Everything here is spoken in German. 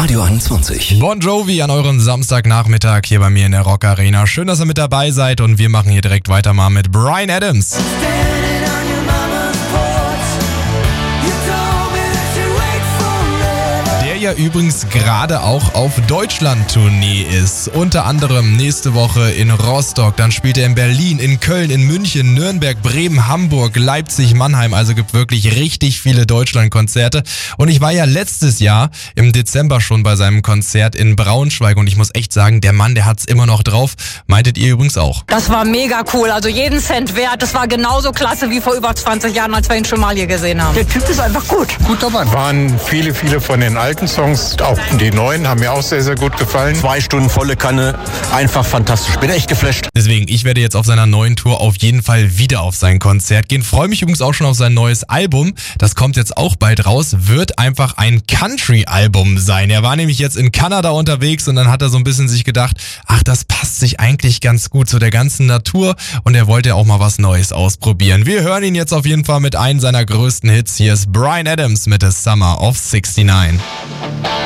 Radio 21. Bon Jovi an euren Samstagnachmittag hier bei mir in der Rock Arena. Schön, dass ihr mit dabei seid und wir machen hier direkt weiter mal mit Bryan Adams. Ja übrigens gerade auch auf Deutschland-Tournee ist. Unter anderem nächste Woche in Rostock, dann spielt er in Berlin, in Köln, in München, Nürnberg, Bremen, Hamburg, Leipzig, Mannheim. Also gibt wirklich richtig viele Deutschland-Konzerte. Und ich war ja letztes Jahr im Dezember schon bei seinem Konzert in Braunschweig und ich muss echt sagen, der Mann, der hat's immer noch drauf. Meintet ihr übrigens auch? Das war mega cool, also jeden Cent wert. Das war genauso klasse wie vor über 20 Jahren, als wir ihn schon mal hier gesehen haben. Der Typ ist einfach gut. Guter Mann. Waren viele von den alten Songs, auch die neuen, haben mir auch sehr, sehr gut gefallen. 2 Stunden volle Kanne, einfach fantastisch. Bin echt geflasht. Deswegen, ich werde jetzt auf seiner neuen Tour auf jeden Fall wieder auf sein Konzert gehen. Freue mich übrigens auch schon auf sein neues Album. Das kommt jetzt auch bald raus. Wird einfach ein Country-Album sein. Er war nämlich jetzt in Kanada unterwegs und dann hat er so ein bisschen sich gedacht, ach, das passt sich eigentlich ganz gut zu der ganzen Natur und er wollte auch mal was Neues ausprobieren. Wir hören ihn jetzt auf jeden Fall mit einem seiner größten Hits. Hier ist Bryan Adams mit The Summer of '69.